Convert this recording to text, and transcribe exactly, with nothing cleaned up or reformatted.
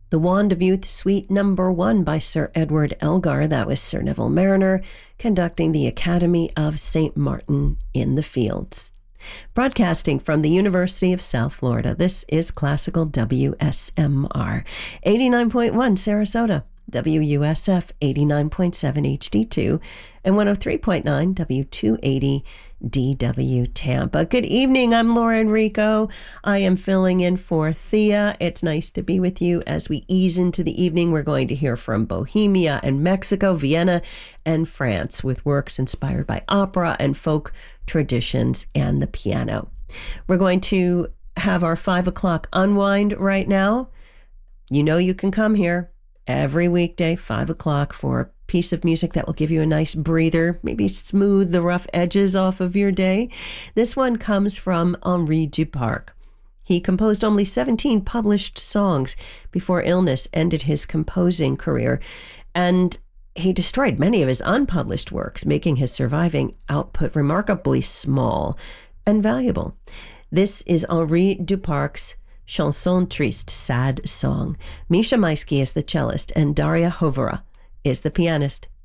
The Wand of Youth, Suite Number One by Sir Edward Elgar. That was Sir Neville Marriner conducting the Academy of Saint Martin in the Fields. Broadcasting from the University of South Florida, this is Classical W S M R, eighty-nine point one Sarasota, W U S F eighty-nine point seven H D two, and one oh three point nine W two eighty D W Tampa. Good evening. I'm Laura Enrico. I am filling in for Thea. It's nice to be with you as we ease into the evening. We're going to hear from Bohemia and Mexico, Vienna and France, with works inspired by opera and folk traditions and the piano. We're going to have our five o'clock unwind right now. You know you can come here every weekday, five o'clock, for a piece of music that will give you a nice breather, maybe smooth the rough edges off of your day. This one comes from Henri Duparc. He composed only seventeen published songs before illness ended his composing career, and he destroyed many of his unpublished works, making his surviving output remarkably small and valuable. This is Henri Duparc's Chanson Triste, Sad Song. Misha Maisky is the cellist, and Daria Hovora is the pianist.